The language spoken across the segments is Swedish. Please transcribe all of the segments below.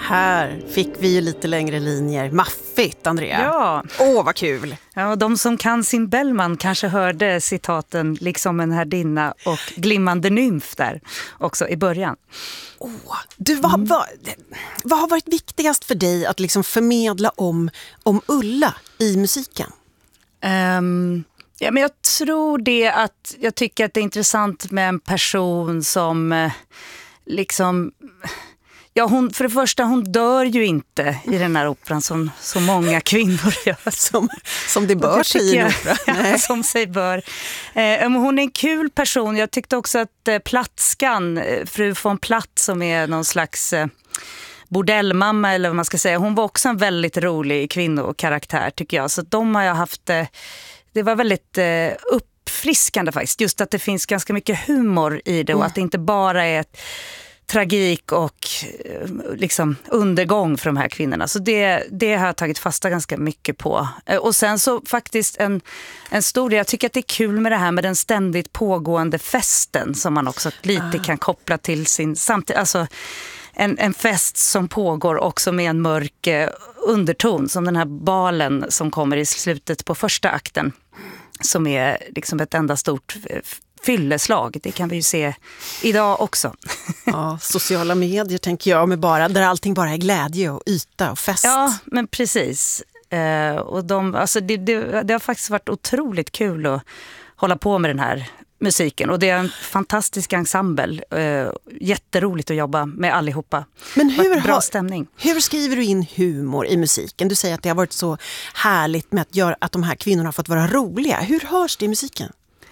Här fick vi ju lite längre linjer. Maffigt, Andrea. Ja. Vad kul. Ja, och de som kan sin Bellman kanske hörde citaten liksom en härdinna och glimmande nymf där också i början. Du, vad har varit viktigast för dig att liksom förmedla om Ulla i musiken? Ja, men jag tror det att jag tycker att det är intressant med en person som liksom... Ja, för det första, hon dör ju inte i den här operan som så många kvinnor gör. Som det bör sig i en opera. Ja, som sig bör. Hon är en kul person. Jag tyckte också att Platskan, fru von Platt som är någon slags bordellmamma eller vad man ska säga. Hon var också en väldigt rolig kvinnokaraktär tycker jag. Så de har jag haft, det var väldigt uppfriskande faktiskt. Just att det finns ganska mycket humor i det och att det inte bara är ett tragik och liksom undergång för de här kvinnorna. Så det har jag tagit fasta ganska mycket på. Och sen så faktiskt en stor del, jag tycker att det är kul med det här med den ständigt pågående festen som man också lite kan koppla till sin samtid. Alltså en fest som pågår också med en mörk underton som den här balen som kommer i slutet på första akten som är liksom ett enda stort fylleslag. Det kan vi ju se idag också. Ja, sociala medier tänker jag med där allting bara är glädje och yta och fest. Ja, men precis. Och det har faktiskt varit otroligt kul att hålla på med den här musiken. Och det är en fantastisk ensemble. Jätteroligt att jobba med allihopa. Men bra stämning. Hur skriver du in humor i musiken? Du säger att det har varit så härligt med att de här kvinnorna har fått vara roliga. Hur hörs det i musiken?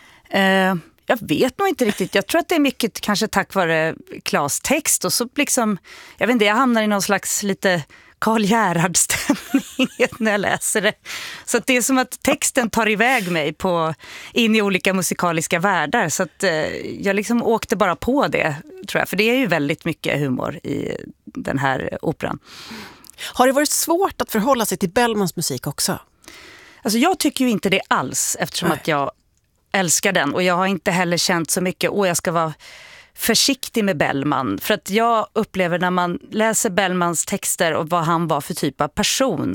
Jag vet nog inte riktigt. Jag tror att det är mycket kanske tack vare Klas text och så liksom, jag vet inte, jag hamnar i någon slags lite Karl Gerhard-stämning när jag läser det. Så att det är som att texten tar iväg mig in i olika musikaliska världar. Så att jag liksom åkte bara på det, tror jag. För det är ju väldigt mycket humor i den här operan. Har det varit svårt att förhålla sig till Bellmans musik också? Alltså jag tycker ju inte det alls eftersom att jag älskar den. Och jag har inte heller känt så mycket, jag ska vara försiktig med Bellman. För att jag upplever när man läser Bellmans texter och vad han var för typ av person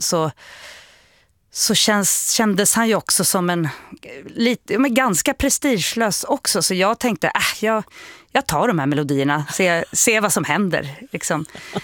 så kändes han ju också som en ganska prestigelös också. Så jag tänkte, jag tar de här melodierna, se vad som händer. Liksom.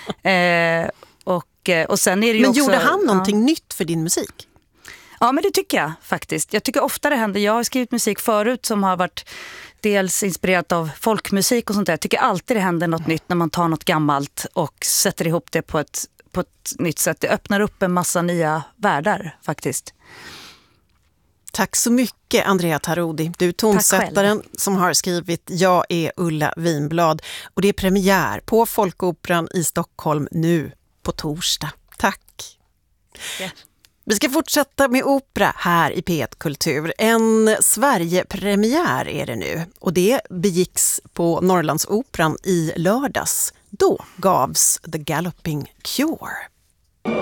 Och sen är det ju Men gjorde han någonting nytt för din musik? Ja, men det tycker jag faktiskt. Jag tycker ofta det händer. Jag har skrivit musik förut som har varit dels inspirerat av folkmusik och sånt där. Jag tycker alltid det händer något nytt när man tar något gammalt och sätter ihop det på ett nytt sätt. Det öppnar upp en massa nya världar faktiskt. Tack så mycket Andrea Tarodi. Du är tonsättaren som har skrivit Jag är Ulla Vinblad. Och det är premiär på Folkoperan i Stockholm nu på torsdag. Tack! Yeah. Vi ska fortsätta med opera här i P1 Kultur. En Sverige-premiär är det nu och det begicks på Norrlandsoperan i lördags. Då gavs The Galloping Cure.